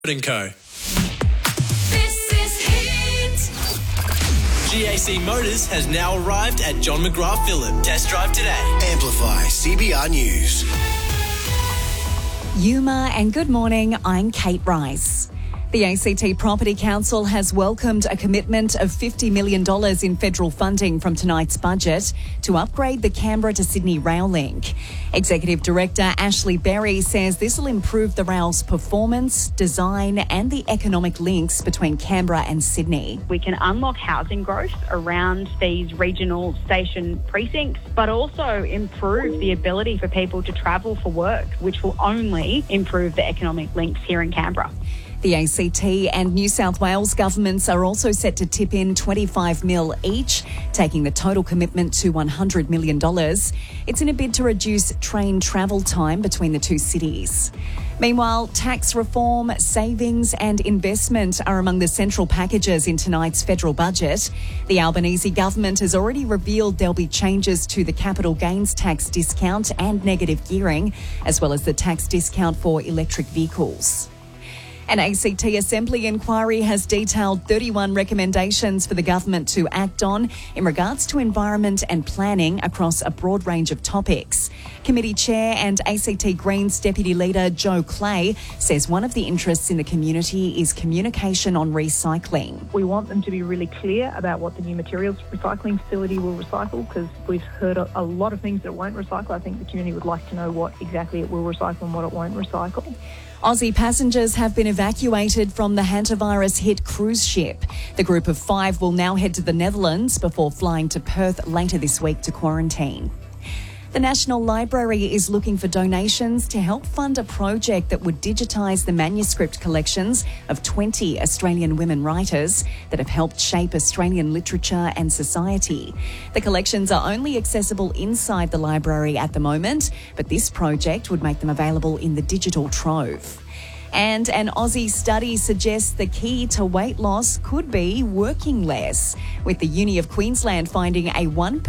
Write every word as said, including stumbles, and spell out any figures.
and Co. This is Hit. G A C Motors has now arrived at John McGrath Phillip. Test drive today. Amplify C B R News. Yuma and good morning, I'm Kate Rice. The A C T Property Council has welcomed a commitment of fifty million dollars in federal funding from tonight's budget to upgrade the Canberra to Sydney rail link. Executive Director Ashley Berry says this will improve the rail's performance, design and the economic links between Canberra and Sydney. We can unlock housing growth around these regional station precincts, but also improve the ability for people to travel for work, which will only improve the economic links here in Canberra. The A C T and New South Wales governments are also set to tip in twenty-five mil each, taking the total commitment to one hundred million dollars. It's in a bid to reduce train travel time between the two cities. Meanwhile, tax reform, savings and investment are among the central packages in tonight's federal budget. The Albanese government has already revealed there'll be changes to the capital gains tax discount and negative gearing, as well as the tax discount for electric vehicles. An A C T Assembly inquiry has detailed thirty-one recommendations for the government to act on in regards to environment and planning across a broad range of topics. Committee Chair and A C T Greens Deputy Leader Joe Clay says one of the interests in the community is communication on recycling. We want them to be really clear about what the new materials recycling facility will recycle, because we've heard a, a lot of things that it won't recycle. I think the community would like to know what exactly it will recycle and what it won't recycle. Aussie passengers have been evacuated from the hantavirus-hit cruise ship. The group of five will now head to the Netherlands before flying to Perth later this week to quarantine. The National Library is looking for donations to help fund a project that would digitise the manuscript collections of twenty Australian women writers that have helped shape Australian literature and society. The collections are only accessible inside the library at the moment, but this project would make them available in the digital trove. And an Aussie study suggests the key to weight loss could be working less, with the Uni of Queensland finding a one percent